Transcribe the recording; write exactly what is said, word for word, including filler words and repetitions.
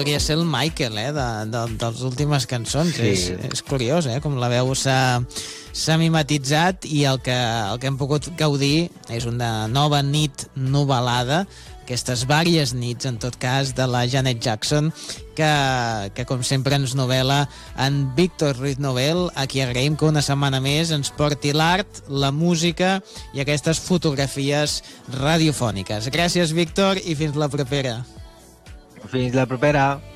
podria ser el Michael, eh, de, de, de les últimes cançons. Sí. És, és curiós, eh, com la veu s'ha s'ha mimetitzat, i el que, el que hem pogut gaudir és una nova nit nuvolada, aquestes vàries nits, en tot cas, de la Janet Jackson, que, que com sempre ens novela en Víctor Ruiz Novel, a qui agraïm que una setmana més ens porti l'art, la música i aquestes fotografies radiofòniques. Gràcies, Víctor, i fins la propera. Fins la propera.